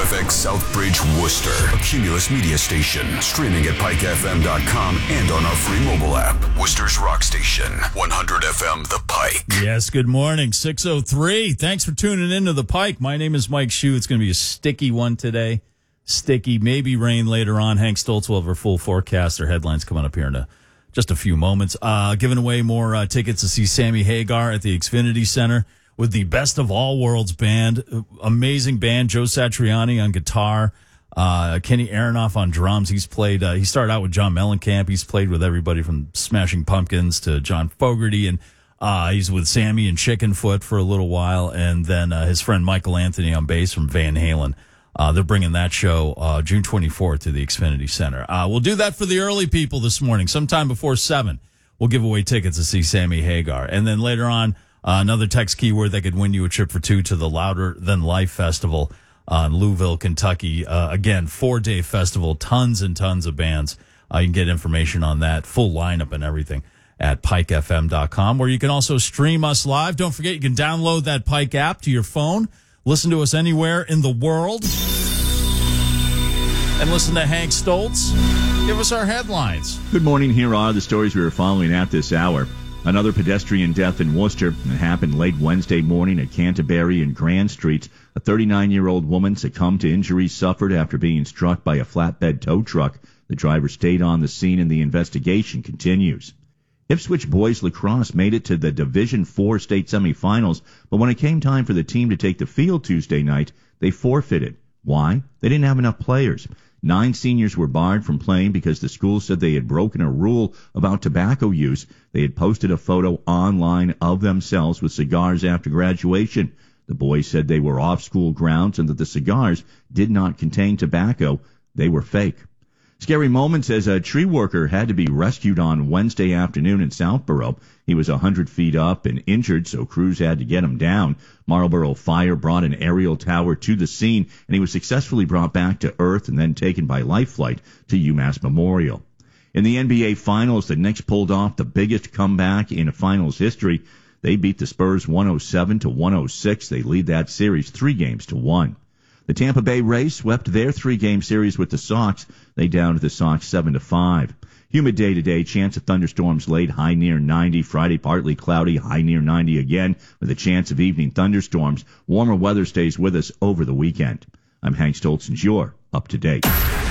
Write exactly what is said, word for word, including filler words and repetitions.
F X Southbridge, Worcester, a Cumulus media station, streaming at pike f m dot com and on our free mobile app. Worcester's rock station, one hundred F M The Pike. Yes, good morning, six oh three. Thanks for tuning in to The Pike. My name is Mike Shue. It's going to be a sticky one today. Sticky, maybe rain later on. Hank Stoltz will have our full forecast. Their headlines coming up here in a, just a few moments. Uh, giving away more uh, tickets to see Sammy Hagar at the Xfinity Center with the Best of All Worlds band. Amazing band. Joe Satriani on guitar. Uh, Kenny Aronoff on drums. He's played, uh, he started out with John Mellencamp. He's played with everybody from Smashing Pumpkins to John Fogerty. And uh, he's with Sammy and Chickenfoot for a little while. And then uh, his friend Michael Anthony on bass from Van Halen. Uh, they're bringing that show uh, June twenty-fourth to the Xfinity Center. Uh, we'll do that for the early people this morning. Sometime before seven, we'll give away tickets to see Sammy Hagar. And then later on, uh, another text keyword that could win you a trip for two to the Louder Than Life Festival uh, in Louisville, Kentucky. Uh, again, four-day festival, tons and tons of bands. Uh, you can get information on that, full lineup and everything at pike f m dot com, where you can also stream us live. Don't forget, you can download that Pike app to your phone. Listen to us anywhere in the world. And listen to Hank Stoltz. Give us our headlines. Good morning. Here are the stories we are following at this hour. Another pedestrian death in Worcester. It happened late Wednesday morning at Canterbury and Grand Streets. A thirty-nine-year-old woman succumbed to injuries suffered after being struck by a flatbed tow truck. The driver stayed on the scene and the investigation continues. Ipswich boys lacrosse made it to the Division four state semifinals, but when it came time for the team to take the field Tuesday night, they forfeited. Why? They didn't have enough players. Nine seniors were barred from playing because the school said they had broken a rule about tobacco use. They had posted a photo online of themselves with cigars after graduation. The boys said they were off school grounds and that the cigars did not contain tobacco. They were fake. Scary moments as a tree worker had to be rescued on Wednesday afternoon in Southborough. He was one hundred feet up and injured, so crews had to get him down. Marlboro Fire brought an aerial tower to the scene, and he was successfully brought back to earth and then taken by life flight to UMass Memorial. In the N B A Finals, the Knicks pulled off the biggest comeback in finals history. They beat the Spurs one oh seven to one oh six. They lead that series three games to one. The Tampa Bay Rays swept their three-game series with the Sox. They downed the Sox seven to five. Humid day today, chance of thunderstorms late, high near ninety. Friday, partly cloudy, high near ninety again, with a chance of evening thunderstorms. Warmer weather stays with us over the weekend. I'm Hank Stoltz, and you're up to date.